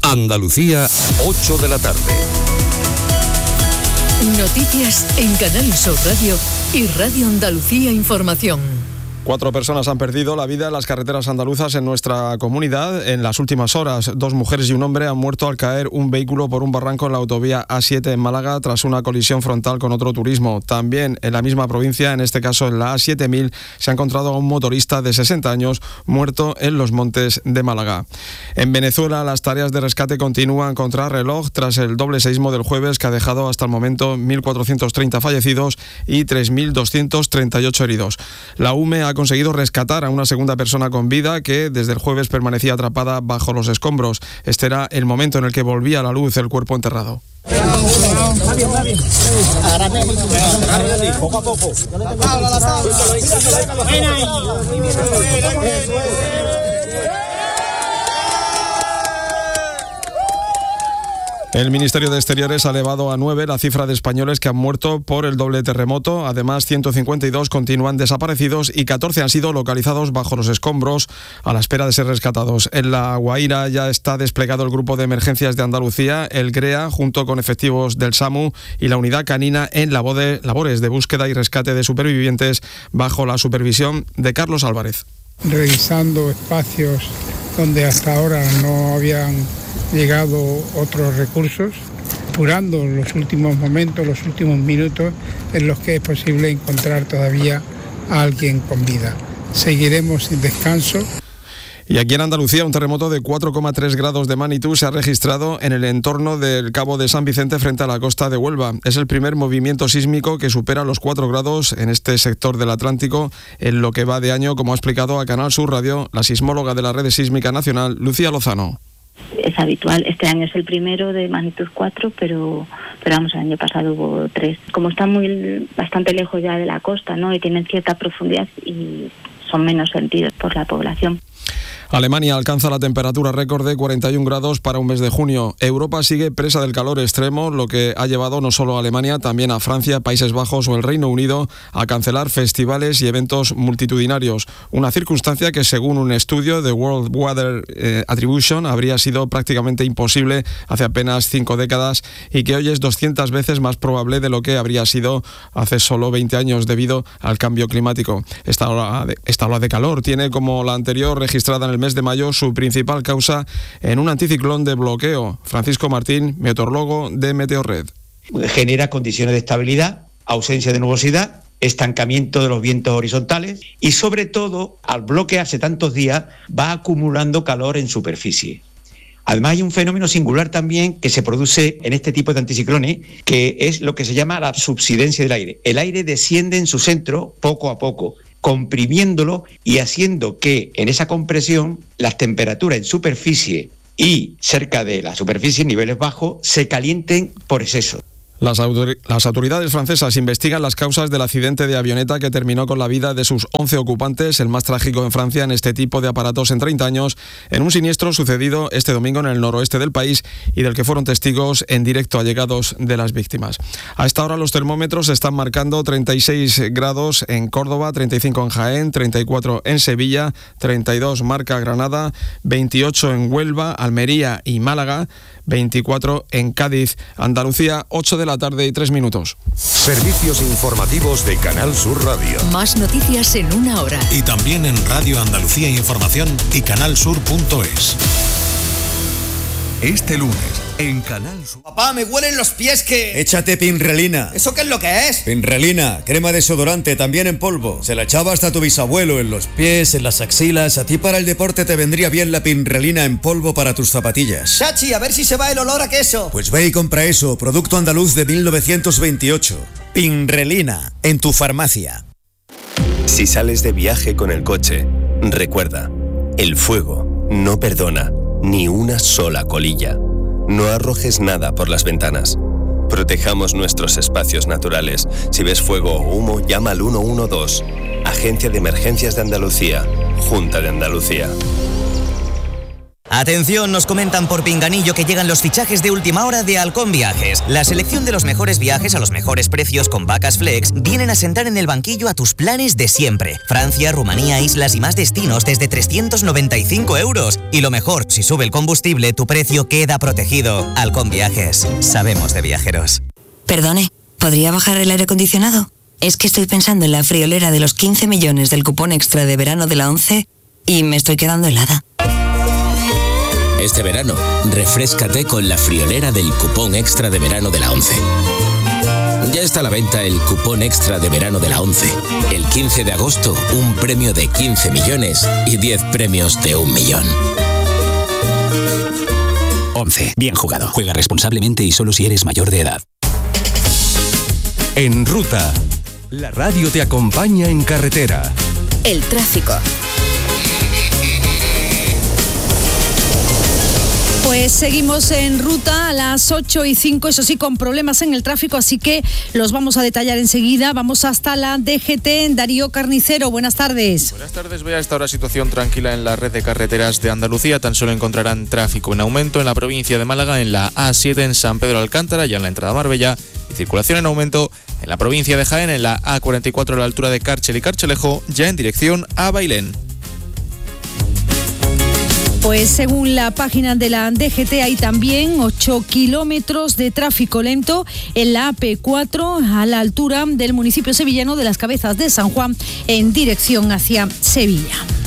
Andalucía, 8 de la tarde. Noticias en Canal Sur Radio y Radio Andalucía Información. 4 personas han perdido la vida en las carreteras andaluzas en nuestra comunidad en las últimas horas. 2 mujeres y un hombre han muerto al caer un vehículo por un barranco en la autovía A7 en Málaga tras una colisión frontal con otro turismo. También en la misma provincia, en este caso en la A7000, se ha encontrado a un motorista de 60 años muerto en los montes de Málaga. En Venezuela, las tareas de rescate continúan contra reloj tras el doble seísmo del jueves que ha dejado hasta el momento 1.430 fallecidos y 3.238 heridos. La UME ha conseguido rescatar a una segunda persona con vida que desde el jueves permanecía atrapada bajo los escombros. Este era el momento en el que volvía a la luz el cuerpo enterrado. Poco a poco. El Ministerio de Exteriores ha elevado a 9 la cifra de españoles que han muerto por el doble terremoto. Además, 152 continúan desaparecidos y 14 han sido localizados bajo los escombros a la espera de ser rescatados. En La Guaira ya está desplegado el Grupo de Emergencias de Andalucía, el GREA, junto con efectivos del SAMU y la Unidad Canina en labores de búsqueda y rescate de supervivientes bajo la supervisión de Carlos Álvarez. Revisando espacios donde hasta ahora no habían llegado otros recursos, apurando los últimos momentos, los últimos minutos en los que es posible encontrar todavía a alguien con vida. Seguiremos sin descanso. Y aquí en Andalucía, un terremoto de 4,3 grados de magnitud se ha registrado en el entorno del Cabo de San Vicente frente a la costa de Huelva. Es el primer movimiento sísmico que supera los 4 grados en este sector del Atlántico en lo que va de año, como ha explicado a Canal Sur Radio la sismóloga de la Red Sísmica Nacional, Lucía Lozano. Es habitual, este año es el primero de magnitud 4, pero vamos, el año pasado hubo 3. Como están bastante lejos ya de la costa, ¿no?, y tienen cierta profundidad y son menos sentidos por la población. Alemania alcanza la temperatura récord de 41 grados para un mes de junio. Europa sigue presa del calor extremo, lo que ha llevado no solo a Alemania, también a Francia, Países Bajos o el Reino Unido a cancelar festivales y eventos multitudinarios. Una circunstancia que, según un estudio de World Weather Attribution, habría sido prácticamente imposible hace apenas 5 décadas y que hoy es 200 veces más probable de lo que habría sido hace solo 20 años debido al cambio climático. Esta ola de calor tiene, como la anterior registrada en el mes de mayo, su principal causa en un anticiclón de bloqueo. Francisco Martín, meteorólogo de Meteorred. Genera condiciones de estabilidad, ausencia de nubosidad, estancamiento de los vientos horizontales y, sobre todo, al bloquearse tantos días, va acumulando calor en superficie. Además, hay un fenómeno singular también que se produce en este tipo de anticiclones, que es lo que se llama la subsidencia del aire. El aire desciende en su centro poco a poco, comprimiéndolo y haciendo que en esa compresión las temperaturas en superficie y cerca de la superficie, en niveles bajos, se calienten por exceso. Las autoridades francesas investigan las causas del accidente de avioneta que terminó con la vida de sus 11 ocupantes, el más trágico en Francia en este tipo de aparatos en 30 años, en un siniestro sucedido este domingo en el noroeste del país y del que fueron testigos en directo allegados de las víctimas. A esta hora los termómetros están marcando 36 grados en Córdoba, 35 en Jaén, 34 en Sevilla, 32 marca Granada, 28 en Huelva, Almería y Málaga, 24 en Cádiz. Andalucía, 8 de la tarde y 3 minutos. Servicios informativos de Canal Sur Radio. Más noticias en una hora. Y también en Radio Andalucía Información y canalsur.es. Este lunes, en Canal Sur. Papá, me huelen los pies que... Échate Pinrelina. ¿Eso qué es lo que es? Pinrelina, crema desodorante, también en polvo. Se la echaba hasta tu bisabuelo en los pies, en las axilas. A ti para el deporte te vendría bien la Pinrelina en polvo para tus zapatillas. Chachi, a ver si se va el olor a queso. Pues ve y compra eso, producto andaluz de 1928. Pinrelina, en tu farmacia. Si sales de viaje con el coche, recuerda, el fuego no perdona ni una sola colilla. No arrojes nada por las ventanas. Protejamos nuestros espacios naturales. Si ves fuego o humo, llama al 112. Agencia de Emergencias de Andalucía. Junta de Andalucía. Atención, nos comentan por pinganillo que llegan los fichajes de última hora de Halcón Viajes. La selección de los mejores viajes a los mejores precios con vacas flex vienen a sentar en el banquillo a tus planes de siempre. Francia, Rumanía, islas y más destinos desde 395 €. Y lo mejor, si sube el combustible, tu precio queda protegido. Halcón Viajes. Sabemos de viajeros. Perdone, ¿podría bajar el aire acondicionado? Es que estoy pensando en la friolera de los 15 millones del cupón extra de verano de la 11 y me estoy quedando helada. Este verano, refréscate con la friolera del cupón extra de verano de la 11. Ya está a la venta el cupón extra de verano de la 11. El 15 de agosto, un premio de 15 millones y 10 premios de 1 millón. 11. Bien jugado. Juega responsablemente y solo si eres mayor de edad. En Ruta, la radio te acompaña en carretera. El tráfico. Pues seguimos en ruta a las 8:05, eso sí, con problemas en el tráfico, así que los vamos a detallar enseguida. Vamos hasta la DGT en Darío Carnicero. Buenas tardes. Buenas tardes. Ve a esta hora situación tranquila en la red de carreteras de Andalucía. Tan solo encontrarán tráfico en aumento en la provincia de Málaga, en la A7 en San Pedro Alcántara, ya en la entrada a Marbella, y circulación en aumento en la provincia de Jaén, en la A44 a la altura de Cárchel y Carchelejo, ya en dirección a Bailén. Pues según la página de la DGT hay también 8 kilómetros de tráfico lento en la AP4 a la altura del municipio sevillano de Las Cabezas de San Juan en dirección hacia Sevilla.